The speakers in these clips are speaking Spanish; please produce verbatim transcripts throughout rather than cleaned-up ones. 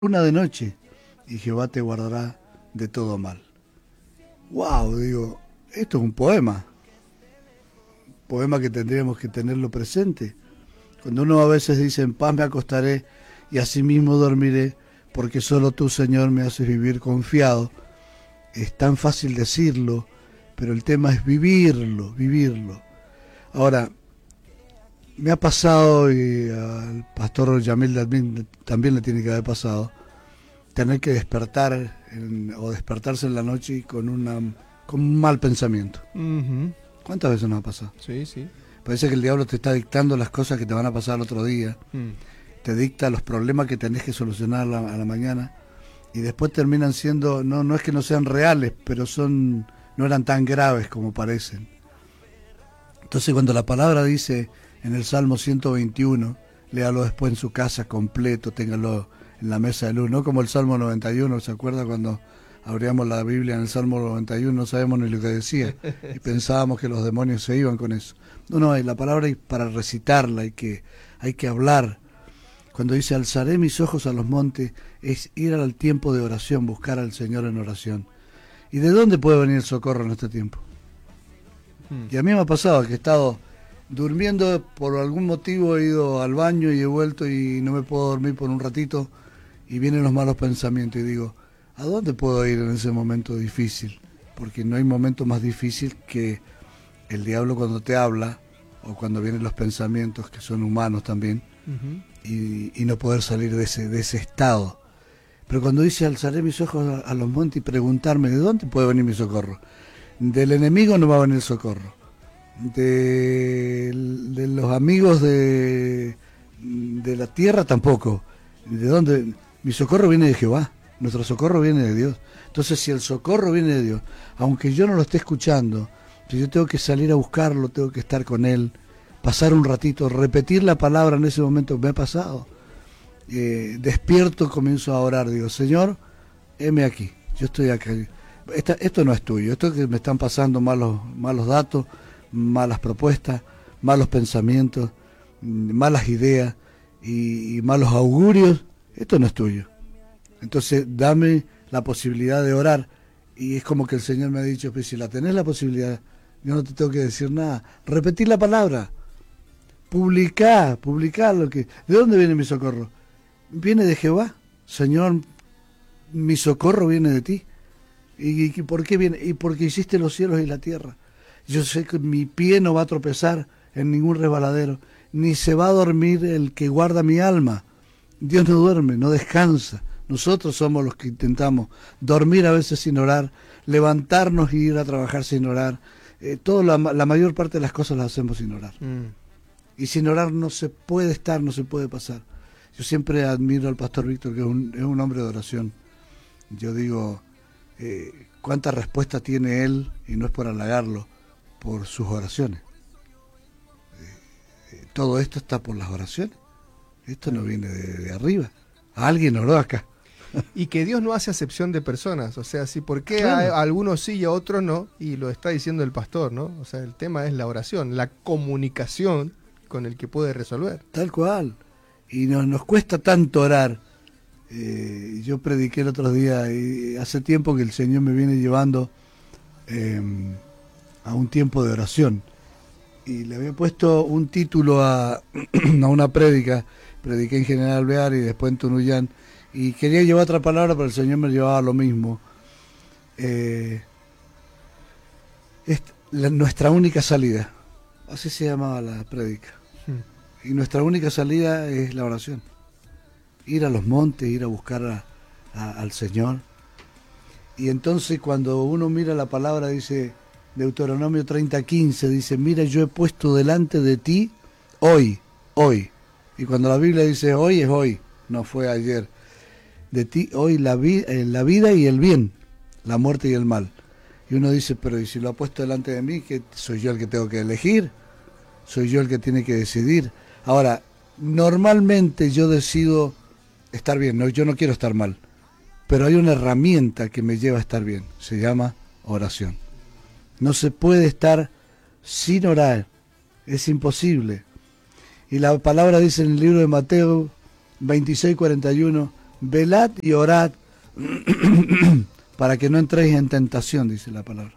Una de noche, y Jehová te guardará de todo mal. Wow, digo, esto es un poema, poema que tendríamos que tenerlo presente. Cuando uno a veces dice, en paz me acostaré y asimismo dormiré, porque solo tú, Señor, me haces vivir confiado. Es tan fácil decirlo, pero el tema es vivirlo, vivirlo. Ahora, me ha pasado, y al pastor Yamil también, también le tiene que haber pasado, tener que despertar en, o despertarse en la noche con, una, con un mal pensamiento. Uh-huh. ¿Cuántas veces nos ha pasado? Sí, sí. Parece que el diablo te está dictando las cosas que te van a pasar el otro día, Mm. te dicta los problemas que tenés que solucionar a la, a la mañana, y después terminan siendo, no, no es que no sean reales, pero son, no eran tan graves como parecen. Entonces, cuando la palabra dice en el Salmo ciento veintiuno, léalo después en su casa completo, téngalo en la mesa de luz, no como el Salmo noventa y uno, ¿se acuerda cuando abríamos la Biblia en el Salmo noventa y uno, no sabemos ni lo que decía y pensábamos que los demonios se iban con eso? No, no, la palabra hay para recitarla, hay que, hay que hablar. Cuando dice, alzaré mis ojos a los montes, es ir al tiempo de oración, buscar al Señor en oración. ¿Y de dónde puede venir el socorro en este tiempo? Mm. Y a mí me ha pasado que he estado durmiendo, por algún motivo he ido al baño y he vuelto y no me puedo dormir por un ratito, y vienen los malos pensamientos y digo, ¿a dónde puedo ir en ese momento difícil? Porque no hay momento más difícil que el diablo cuando te habla, o cuando vienen los pensamientos que son humanos también, uh-huh. y, y no poder salir de ese, de ese estado. Pero cuando dice, alzaré mis ojos a, a los montes y preguntarme, ¿de dónde puede venir mi socorro? Del enemigo no va a venir socorro. De, de los amigos de, de la tierra tampoco. ¿De dónde? Mi socorro viene de Jehová, nuestro socorro viene de Dios. Entonces, si el socorro viene de Dios, aunque yo no lo esté escuchando, si yo tengo que salir a buscarlo, tengo que estar con él, pasar un ratito, repetir la palabra en ese momento que me ha pasado. Eh, despierto, comienzo a orar, digo, Señor, heme aquí, yo estoy acá. Esta, esto no es tuyo, esto es que me están pasando malos, malos datos, malas propuestas, malos pensamientos, malas ideas y, y malos augurios, esto no es tuyo. Entonces dame la posibilidad de orar, y es como que el Señor me ha dicho, pues si la tenés la posibilidad, yo no te tengo que decir nada, repetir la palabra, publicar, publicar lo que... ¿De dónde viene mi socorro? Viene de Jehová. Señor, mi socorro viene de ti. ¿Y, y por qué viene? Y porque hiciste los cielos y la tierra. Yo sé que mi pie no va a tropezar en ningún resbaladero, ni se va a dormir el que guarda mi alma. Dios no duerme, no descansa. Nosotros somos los que intentamos dormir a veces sin orar, levantarnos y ir a trabajar sin orar. Eh, todo la, la mayor parte de las cosas las hacemos sin orar. Mm. Y sin orar no se puede estar, no se puede pasar. Yo siempre admiro al pastor Víctor, que es un, es un hombre de oración. Yo digo, eh, cuánta respuesta tiene él, y no es por halagarlo, por sus oraciones. Eh, eh, todo esto está por las oraciones. Esto no viene de, de arriba. Alguien oró acá. Y que Dios no hace acepción de personas, o sea, sí, ¿por qué claro. a, a algunos sí y a otros no? Y lo está diciendo el pastor, ¿no? O sea, el tema es la oración, la comunicación con el que puede resolver. Tal cual. Y nos, nos cuesta tanto orar. Eh, yo prediqué el otro día, y hace tiempo que el Señor me viene llevando eh, a un tiempo de oración. Y le había puesto un título a, a una prédica. Prediqué en General Alvear y después en Tunuyán. Y quería llevar otra palabra, pero el Señor me llevaba lo mismo. Eh, es la, nuestra única salida. Así se llamaba la prédica. Hmm. Y nuestra única salida es la oración. Ir a los montes, ir a buscar a, a, al Señor. Y entonces cuando uno mira la palabra, dice Deuteronomio treinta quince, dice, mira, yo he puesto delante de ti hoy, hoy. Y cuando la Biblia dice hoy, es hoy, no fue ayer. De ti hoy la, vi, eh, la vida y el bien, la muerte y el mal. Y uno dice, pero ¿y si lo ha puesto delante de mí? ¿Que soy yo el que tengo que elegir? ¿Soy yo el que tiene que decidir? Ahora, normalmente yo decido estar bien, no, yo no quiero estar mal, pero hay una herramienta que me lleva a estar bien, se llama oración. No se puede estar sin orar, es imposible. Y la palabra dice en el libro de Mateo veintiséis cuarenta y uno, velad y orad para que no entréis en tentación, dice la palabra.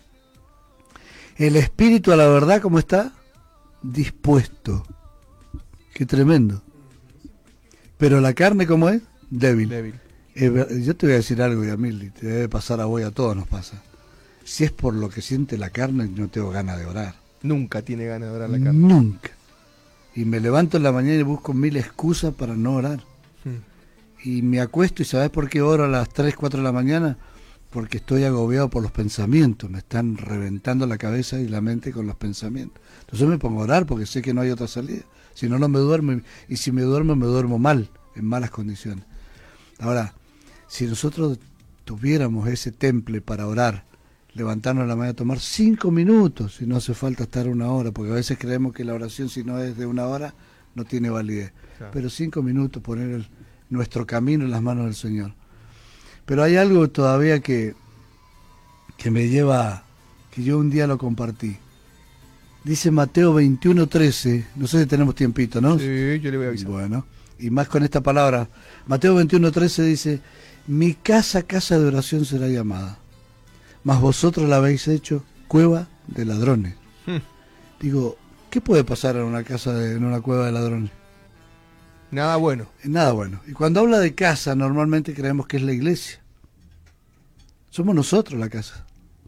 El espíritu a la verdad, ¿cómo está? Dispuesto. Qué tremendo. Pero la carne, ¿cómo es? Débil. Débil. Eh, yo te voy a decir algo, Yamil, y te debe pasar a vos y a todos nos pasa. Si es por lo que siente la carne, no tengo ganas de orar. Nunca tiene ganas de orar la carne. Nunca. Y me levanto en la mañana y busco mil excusas para no orar. Hmm. Y me acuesto, y ¿sabes por qué oro a las tres, cuatro de la mañana? Porque estoy agobiado por los pensamientos. Me están reventando la cabeza y la mente con los pensamientos. Entonces me pongo a orar porque sé que no hay otra salida. Si no, no me duermo. Y si me duermo, me duermo mal, en malas condiciones. Ahora, si nosotros tuviéramos ese temple para orar, levantarnos a la mañana, tomar cinco minutos, si no hace falta estar una hora, porque a veces creemos que la oración, si no es de una hora, no tiene validez. Claro. Pero cinco minutos, poner el, nuestro camino en las manos del Señor. Pero hay algo todavía que, que me lleva, que yo un día lo compartí. Dice Mateo veintiuno trece, no sé si tenemos tiempito, ¿no? Sí, yo le voy a avisar. Bueno, y más con esta palabra. Mateo veintiuno trece dice, mi casa, casa de oración será llamada, mas vosotros la habéis hecho cueva de ladrones. Hmm. Digo, ¿qué puede pasar en una casa, de, en una cueva de ladrones? Nada bueno. Nada bueno. Y cuando habla de casa, normalmente creemos que es la iglesia. Somos nosotros la casa.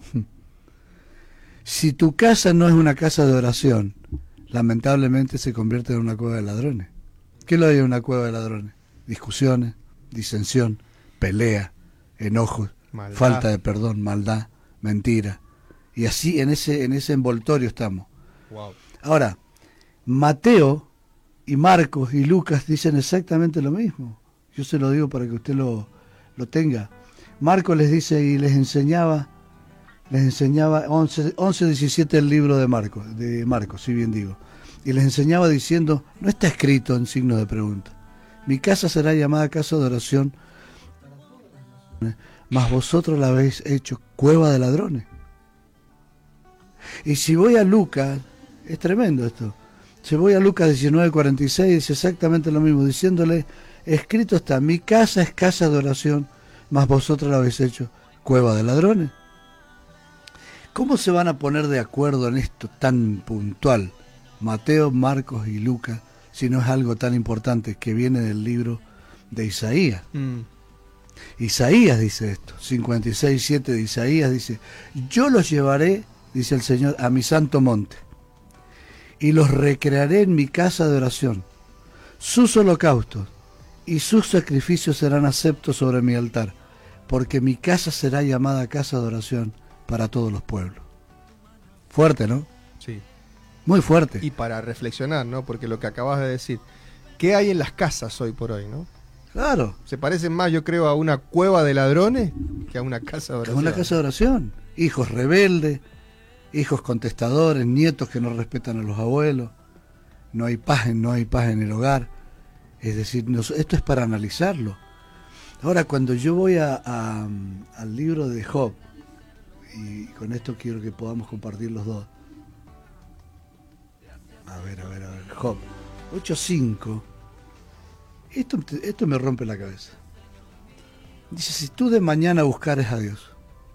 Si tu casa no es una casa de oración, lamentablemente se convierte en una cueva de ladrones. ¿Qué es lo que hay en una cueva de ladrones? Discusiones, disensión, pelea, enojos, maldad, falta de perdón, maldad, mentira. Y así en ese, en ese envoltorio estamos. Wow. Ahora, Mateo y Marcos y Lucas dicen exactamente lo mismo. Yo se lo digo para que usted lo, lo tenga. Marcos les dice y les enseñaba, les enseñaba once, diecisiete el libro de Marcos, de Marcos, si bien digo. Y les enseñaba diciendo, no está escrito en signo de pregunta. Mi casa será llamada casa de oración, mas vosotros la habéis hecho cueva de ladrones. Y si voy a Lucas, es tremendo esto. Si voy a Lucas diecinueve cuarenta y seis, dice exactamente lo mismo, diciéndole, escrito está, mi casa es casa de oración, mas vosotros la habéis hecho cueva de ladrones. ¿Cómo se van a poner de acuerdo en esto tan puntual, Mateo, Marcos y Lucas, si no es algo tan importante que viene del libro de Isaías? Mm. Isaías dice esto, cincuenta y seis, siete de Isaías dice, yo los llevaré, dice el Señor, a mi santo monte, y los recrearé en mi casa de oración. Sus holocaustos y sus sacrificios serán aceptos sobre mi altar, porque mi casa será llamada casa de oración para todos los pueblos. Fuerte, ¿no? Sí. Muy fuerte. Y para reflexionar, ¿no? Porque lo que acabas de decir, ¿qué hay en las casas hoy por hoy, no? Claro. Se parecen más, yo creo, a una cueva de ladrones que a una casa de oración. Que a una casa de oración. Hijos rebeldes, hijos contestadores, nietos que no respetan a los abuelos. No hay paz, no hay paz en el hogar. Es decir, nos, esto es para analizarlo. Ahora, cuando yo voy a, a, al libro de Job, y con esto quiero que podamos compartir los dos. A ver, a ver, a ver. Job ocho cinco. Esto, esto me rompe la cabeza. Dice, si tú de mañana buscares a Dios.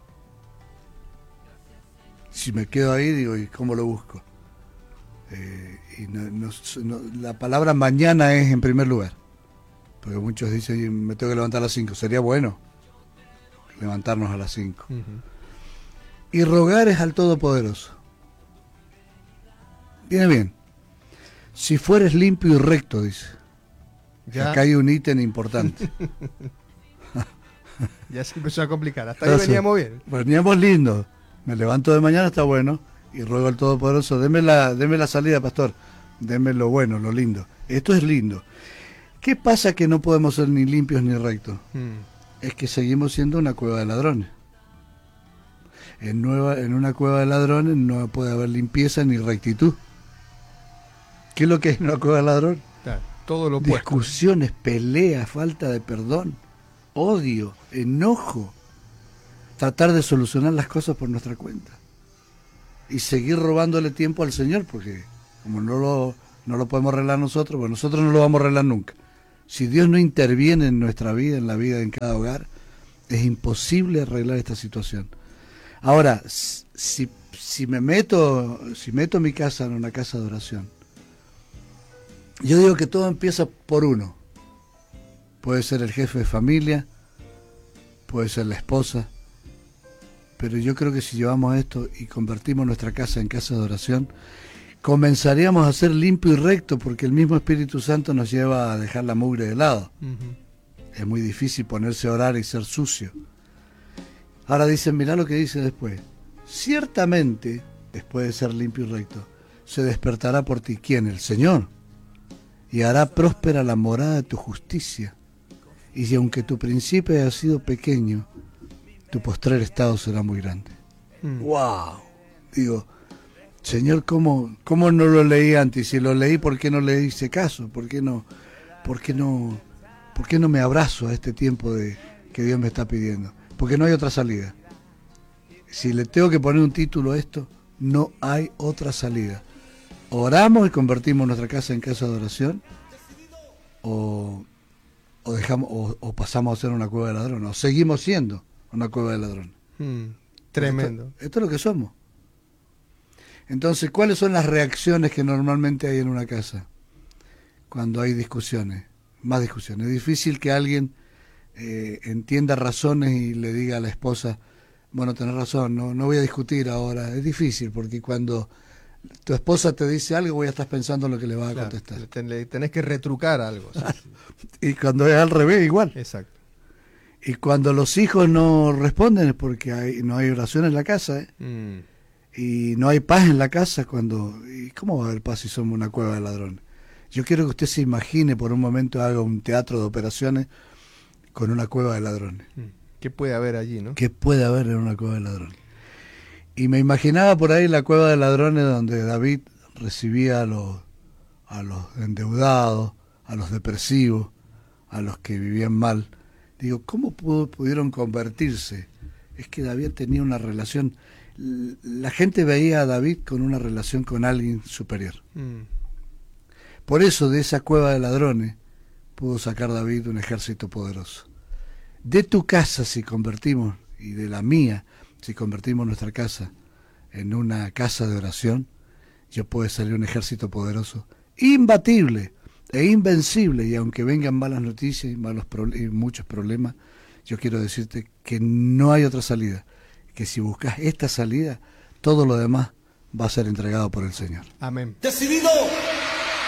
Si me quedo ahí, digo, ¿y cómo lo busco? Eh, y no, no, no, la palabra mañana es en primer lugar. Porque muchos dicen, me tengo que levantar a las cinco. Sería bueno levantarnos a las cinco. Uh-huh. Y rogares al Todopoderoso. Viene bien. Si fueres limpio y recto, dice. Ya. Acá hay un ítem importante. Ya se empezó a complicar. Hasta Entonces, ahí veníamos bien. Veníamos lindos. Me levanto de mañana, está bueno. Y ruego al Todopoderoso, deme la, deme la salida, pastor. Deme lo bueno, lo lindo. Esto es lindo. ¿Qué pasa que no podemos ser ni limpios ni rectos? Hmm. Es que seguimos siendo una cueva de ladrones. En, nueva, en una cueva de ladrones no puede haber limpieza ni rectitud. ¿Qué es lo que es una cueva de ladrón? Claro, todo lo opuesto. Discusiones, peleas, falta de perdón, odio, enojo. Tratar de solucionar las cosas por nuestra cuenta. Y seguir robándole tiempo al Señor, porque como no lo, no lo podemos arreglar nosotros, pues nosotros no lo vamos a arreglar nunca. Si Dios no interviene en nuestra vida, en la vida en cada hogar, es imposible arreglar esta situación. Ahora, si, si me meto, si meto mi casa en una casa de oración, yo digo que todo empieza por uno. Puede ser el jefe de familia, puede ser la esposa, pero yo creo que si llevamos esto y convertimos nuestra casa en casa de oración, comenzaríamos a ser limpio y recto, porque el mismo Espíritu Santo nos lleva a dejar la mugre de lado. Uh-huh. Es muy difícil ponerse a orar y ser sucio. Ahora dicen, mirá lo que dice después. Ciertamente, después de ser limpio y recto, se despertará por ti, ¿quién? El Señor. Y hará próspera la morada de tu justicia. Y si aunque tu principio haya sido pequeño, tu postrer estado será muy grande. Mm. ¡Wow! Digo, Señor, ¿cómo, ¿cómo no lo leí antes? Si lo leí, ¿por qué no le hice caso? ¿Por qué no, por qué no, por qué no me abrazo a este tiempo de que Dios me está pidiendo? Porque no hay otra salida. Si le tengo que poner un título a esto, no hay otra salida. Oramos y convertimos nuestra casa en casa de oración, o, o dejamos o, o pasamos a ser una cueva de ladrones, o seguimos siendo una cueva de ladrones. Mm, tremendo. Esto, esto es lo que somos. Entonces, ¿cuáles son las reacciones que normalmente hay en una casa cuando hay discusiones? Más discusiones. Es difícil que alguien eh, entienda razones y le diga a la esposa, bueno, tenés razón, no, no voy a discutir ahora. Es difícil, porque cuando tu esposa te dice algo, vos ya estás pensando en lo que le vas a claro, contestar. Ten, le tenés que retrucar algo. ¿Sí? Y cuando es al revés, igual. Exacto. Y cuando los hijos no responden es porque hay, no hay oración en la casa, ¿eh? Mm. Y no hay paz en la casa. Cuando ¿y cómo va a haber paz si somos una cueva de ladrones? Yo quiero que usted se imagine por un momento, haga un teatro de operaciones con una cueva de ladrones. ¿Qué puede haber allí, no? ¿Qué puede haber en una cueva de ladrones? Y me imaginaba por ahí la cueva de ladrones donde David recibía a los, a los endeudados, a los depresivos, a los que vivían mal. Digo, ¿cómo pudo, pudieron convertirse? Es que David tenía una relación, la gente veía a David con una relación con alguien superior. Mm. Por eso de esa cueva de ladrones pudo sacar David un ejército poderoso. De tu casa, si convertimos, y de la mía, si convertimos nuestra casa en una casa de oración, ya puede salir un ejército poderoso, imbatible e invencible. Y aunque vengan malas noticias y, malos pro y muchos problemas, yo quiero decirte que no hay otra salida, que si buscas esta salida, todo lo demás va a ser entregado por el Señor. Amén. Decidido